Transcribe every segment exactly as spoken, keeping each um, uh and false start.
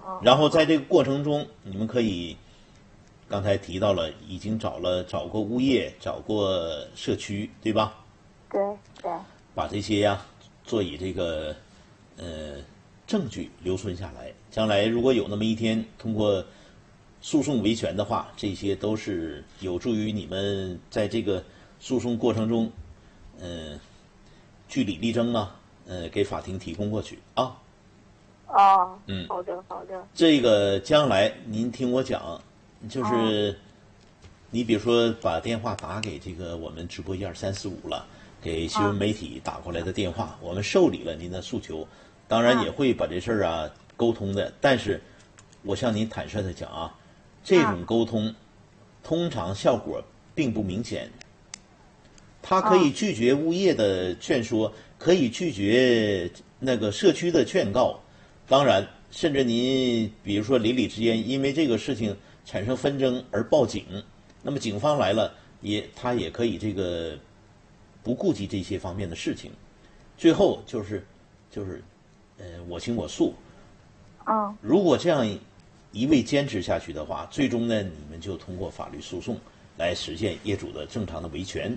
哦。 然后在这个过程中，你们可以刚才提到了，已经找了找过物业，找过社区，对吧？ 对对。 把这些呀做以这个呃证据留存下来，将来如果有那么一天通过诉讼维权的话，这些都是有助于你们在这个诉讼过程中，呃，据理力争啊，呃，给法庭提供过去啊。 哦。 嗯。 好的好的。 这个将来您听我讲，就是、哦、你比如说把电话打给这个我们直播一二三四五了。给新闻媒体打过来的电话、啊，我们受理了您的诉求，当然也会把这事儿啊沟通的。但是，我向您坦率的讲啊，这种沟通、啊、通常效果并不明显。他可以拒绝物业的劝说，可以拒绝那个社区的劝告，当然，甚至您比如说邻里之间因为这个事情产生纷争而报警，那么警方来了，也他也可以这个。不顾及这些方面的事情，最后就是，就是，呃，我行我素。 嗯。 如果这样一味坚持下去的话，最终呢，你们就通过法律诉讼来实现业主的正常的维权。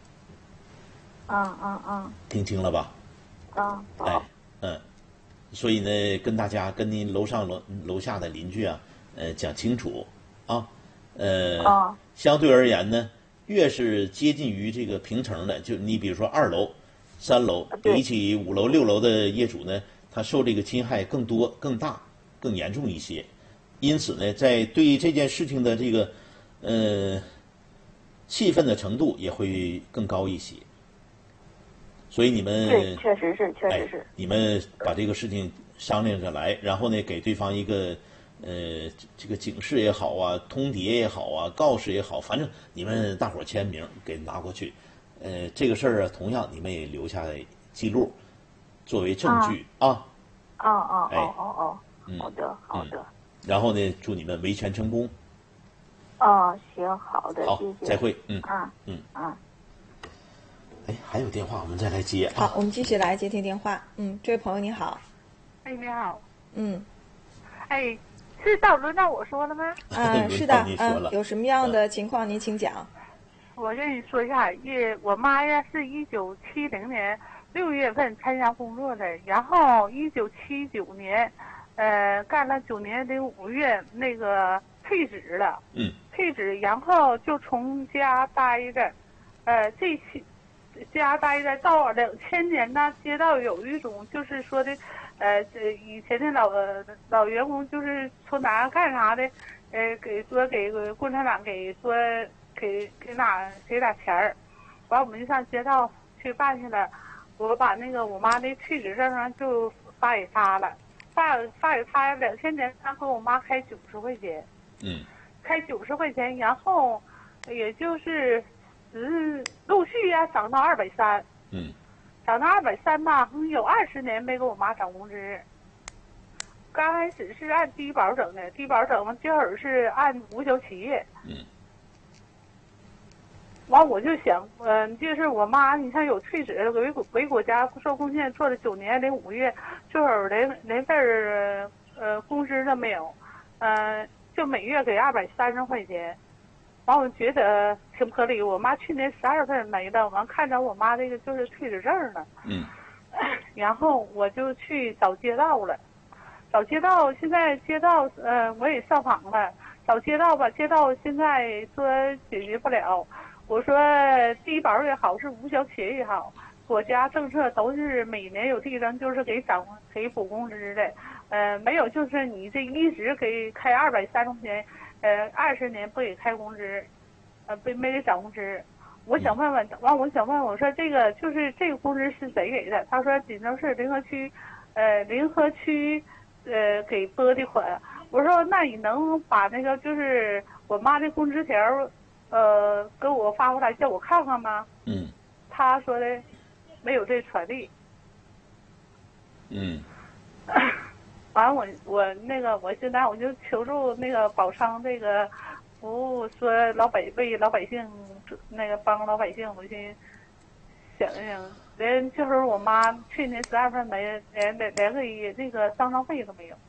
嗯嗯嗯。 听清了吧？ 嗯。 哎，嗯，所以呢，跟大家跟您楼上楼楼下的邻居啊，呃，讲清楚啊，呃， 哦、 相对而言呢。越是接近于这个平层的，就你比如说二楼、三楼，比起五楼、六楼的业主呢，他受这个侵害更多、更大、更严重一些。因此呢，在对这件事情的这个呃气愤的程度也会更高一些。所以你们对，确实是，确实是、 哎。你们把这个事情商量着来，然后呢，给对方一个。呃，这个警示也好啊，通牒也好啊，告示也好，反正你们大伙签名给拿过去。呃，这个事儿啊，同样你们也留下记录，作为证据啊。 啊啊哎哦哦哦，好的好的、 嗯。然后呢，祝你们维权成功。 哦，行，好的， 好， 谢谢。 再会。嗯啊嗯啊。 哎，还有电话，我们再来接啊。 好，我们继续来接听电话。嗯，这位朋友你好。 哎，你好。 嗯。 哎。是到轮到我说了吗？ 嗯，是的，嗯，有什么样的情况您请讲。 我跟你说一下，因我妈呀是一九七零年六月份参加工作的，然后一九七九年，呃，干了九年的五月那个退职了。 嗯。 退职，然后就从家待着，呃，这期家待着到两千年呢，街道有一种就是说的。呃，这以前的老呃老员工就是从哪干啥的，呃，给说给共产党给说给给哪给俩钱儿，完我们就上街道去办去了。我把那个我妈的退职证上就发给他了，发发给他两千年，他和我妈开九十块钱， 嗯， 开九十块钱，然后也就是嗯陆续呀、啊、涨到二百三， 嗯。 涨到二百三吧，有二十年没给我妈涨工资。刚开始是按低保整的，低保整完，这会儿是按无效企业。 嗯。 完我就想，嗯、呃，就是我妈，你看有退职为为国家做贡献，做了九年零五月，这会儿连连份儿呃工资都没有，嗯、呃，就每月给二百三十块钱。完，我觉得挺不合理。我妈去年十二份没了，完看着我妈这个就是退职证了。 嗯。 然后我就去找街道了，找街道，现在街道呃我也上访了，找街道吧，街道现在说解决不了。我说低保也好，是无效企业也好，国家政策都是每年有递增，就是给涨给补工资的。呃，没有就是你这一直给开二百三十块钱。呃，二十年不给开工资，呃，不没给涨工资。我想问问，完我想问，我说这个就是这个工资是谁给的？他说锦州市临河区，呃，临河区，呃，给拨的款。我说那你能把那个就是我妈的工资条，呃，给我发过来叫我看看吗？ 嗯。 他说的没有这权利。 嗯。 完我我那个我现在我就求助那个保昌这个服务，说老百为老百姓那个帮老百姓，我去想想，连就是我妈去年十二份没连连连个那个丧葬费都没有。